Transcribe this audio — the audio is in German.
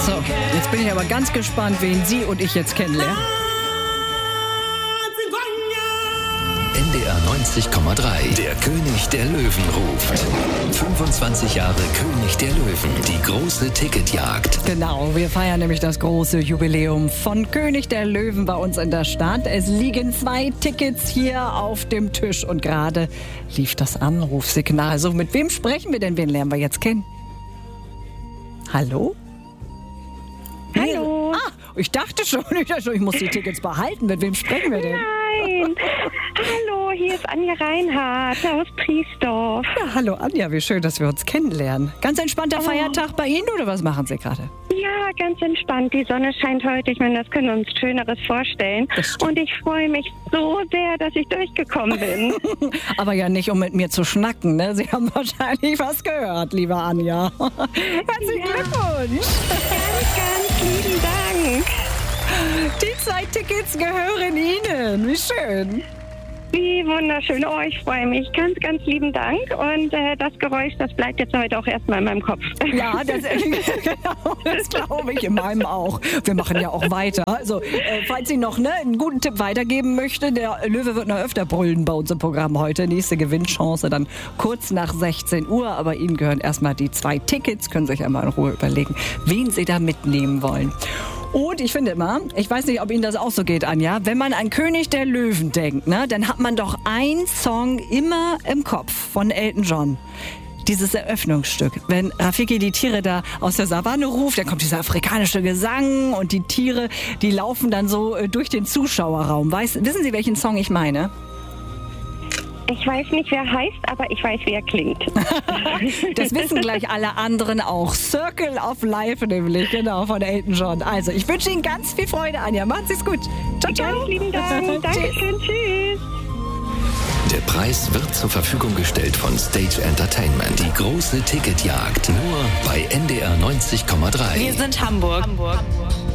So, jetzt bin ich aber ganz gespannt, wen Sie und ich jetzt kennenlernen. NDR 90,3. Der König der Löwen ruft. 25 Jahre König der Löwen. Die große Ticketjagd. Genau, wir feiern nämlich das große Jubiläum von König der Löwen bei uns in der Stadt. Es liegen 2 Tickets hier auf dem Tisch und gerade lief das Anrufsignal. So, mit wem sprechen wir denn? Wen lernen wir jetzt kennen? Hallo? Hallo. Ich dachte schon, ich muss die Tickets behalten. Mit wem sprechen wir denn? Nein. Hallo, hier ist Anja Reinhardt aus Triesdorf. Ja, hallo Anja, wie schön, dass wir uns kennenlernen. Ganz entspannter Feiertag bei Ihnen oder was machen Sie gerade? Ja, ganz entspannt. Die Sonne scheint heute. Ich meine, das können wir uns Schöneres vorstellen. Und ich freue mich so sehr, dass ich durchgekommen bin. Aber ja nicht, um mit mir zu schnacken, ne? Sie haben wahrscheinlich was gehört, liebe Anja. Herzlichen Glückwunsch. Ganz lieben Dank. Die 2 Tickets gehören Ihnen. Wie schön. Wie wunderschön. Oh, ich freue mich. Ganz, ganz lieben Dank. Und das Geräusch, das bleibt jetzt heute auch erstmal in meinem Kopf. Ja, das glaube ich in meinem auch. Wir machen ja auch weiter. Also, falls Sie noch einen guten Tipp weitergeben möchte, der Löwe wird noch öfter brüllen bei uns im Programm heute. Nächste Gewinnchance dann kurz nach 16 Uhr. Aber Ihnen gehören erstmal die 2 Tickets. Können Sie sich einmal in Ruhe überlegen, wen Sie da mitnehmen wollen. Und ich finde immer, ich weiß nicht, ob Ihnen das auch so geht, Anja, wenn man an König der Löwen denkt, ne, dann hat man doch einen Song immer im Kopf von Elton John. Dieses Eröffnungsstück. Wenn Rafiki die Tiere da aus der Savanne ruft, dann kommt dieser afrikanische Gesang und die Tiere, die laufen dann so durch den Zuschauerraum. Wissen Sie, welchen Song ich meine? Ich weiß nicht, wer heißt, aber ich weiß, wie er klingt. Das wissen gleich alle anderen auch. Circle of Life nämlich, genau, von Elton John. Also, ich wünsche Ihnen ganz viel Freude, Anja. Machen Sie es gut. Ciao, ciao. Ganz lieben Dank. Dankeschön. Tschüss. Der Preis wird zur Verfügung gestellt von Stage Entertainment. Die große Ticketjagd. Nur bei NDR 90,3. Wir sind Hamburg.